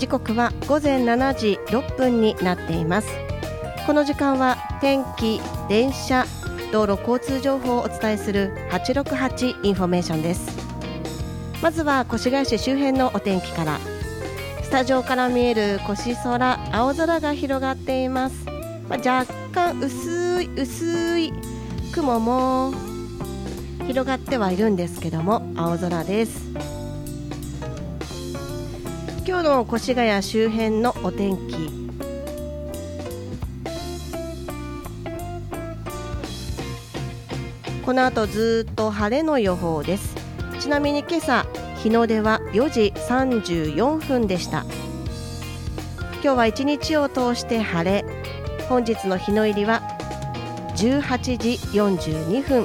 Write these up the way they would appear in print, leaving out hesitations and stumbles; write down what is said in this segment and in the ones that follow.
時刻は午前7時6分になっています。この時間は天気、電車、道路交通情報をお伝えする868インフォメーションです。まずは越谷市周辺のお天気から。スタジオから見える越空、青空が広がっています。若干薄い雲も広がってはいるんですけども、青空です。今日の越谷周辺のお天気。この後ずっと晴れの予報です。ちなみに今朝日の出は4時34分でした。今日は一日を通して晴れ、本日の日の入りは18時42分。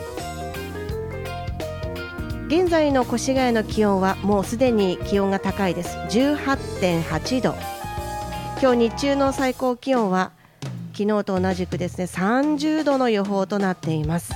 現在の越谷の気温はもうすでに気温が高いです。 18.8 度。今日日中の最高気温は昨日と同じくですね、30度の予報となっています。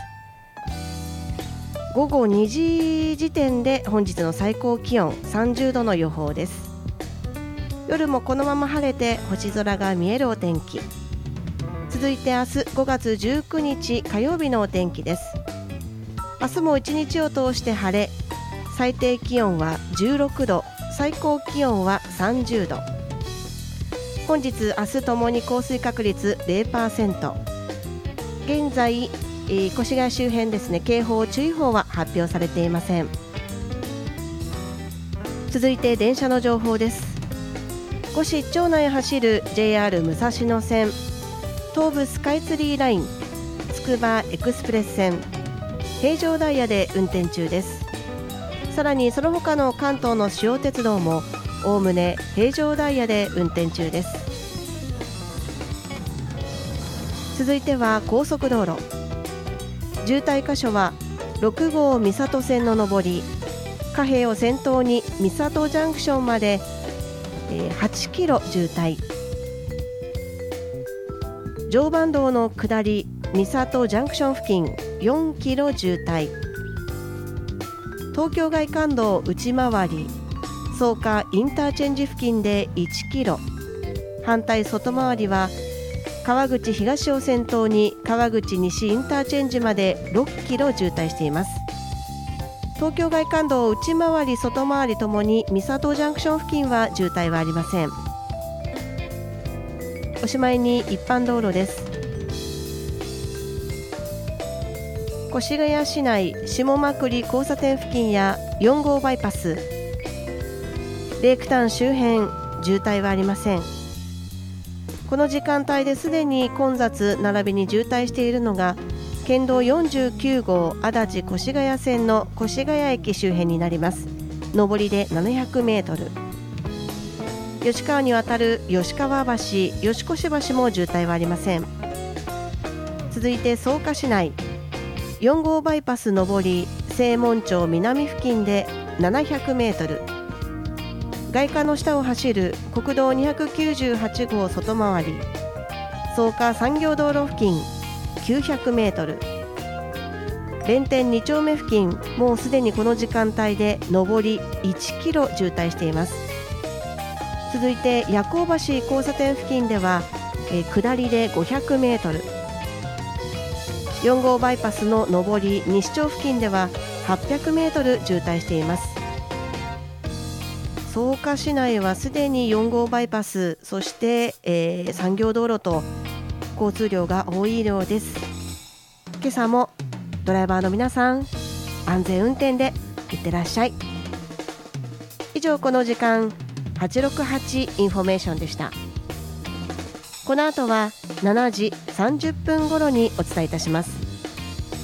午後2時時点で本日の最高気温30度の予報です。夜もこのまま晴れて星空が見えるお天気。続いて明日5月19日火曜日のお天気です。明日も一日を通して晴れ、最低気温は16度、最高気温は30度。本日明日ともに降水確率 0%。 現在越谷周辺ですね、警報注意報は発表されていません。続いて電車の情報です。五市町内走る JR 武蔵野線、東武スカイツリーライン、つくばエクスプレス線、平常ダイヤで運転中です。さらにその他の関東の主要鉄道もおおむね平常ダイヤで運転中です。続いては高速道路。渋滞箇所は6号三郷線の上り、貨幣を先頭に三郷ジャンクションまで8キロ渋滞。常磐道の下り三郷ジャンクション付近4キロ渋滞。東京外環道内回り草加インターチェンジ付近で1キロ。反対外回りは川口東を先頭に川口西インターチェンジまで6キロ渋滞しています。東京外環道内回り外回りともに三郷ジャンクション付近は渋滞はありません。おしまいに一般道路です。越谷市内下間久里交差点付近や4号バイパス、レイクタウン周辺渋滞はありません。この時間帯ですでに混雑並びに渋滞しているのが県道49号足立越谷線の越谷駅周辺になります。上りで700メートル。吉川に渡る吉川橋、吉越橋も渋滞はありません。続いて草加市内4号バイパス上り正門町南付近で700メートル。外環の下を走る国道298号外回り草加産業道路付近900メートル。弁天2丁目付近もうすでにこの時間帯で上り1キロ渋滞しています。続いて夜行橋交差点付近では下りで500メートル。4号バイパスの上り西町付近では800メートル渋滞しています。草加市内はすでに4号バイパス、そして、産業道路と交通量が多いようです。今朝もドライバーの皆さん、安全運転でいってらっしゃい。以上、この時間868インフォメーションでした。この後は7時30分頃にお伝えいたします。